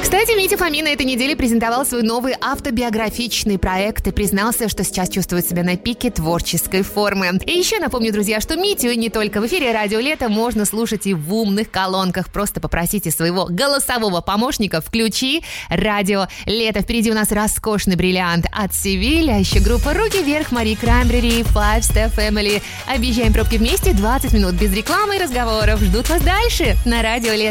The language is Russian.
Кстати, Митя Фомин на этой неделе презентовал свой новый автобиографичный проект и признался, что сейчас чувствует себя на пике творческой формы. И еще напомню, друзья, что Митю не только в эфире «Радио Лето» можно слушать и в умных колонках. Просто попросите своего голосового помощника «Включи Радио Лето». Впереди у нас роскошный бриллиант от Севиль, а еще группа «Руки вверх», Мари Краймбрери, Five Step Family. Объезжаем пробки вместе, 20 минут без рекламы и разговоров. Ждут вас дальше на «Радио Лето».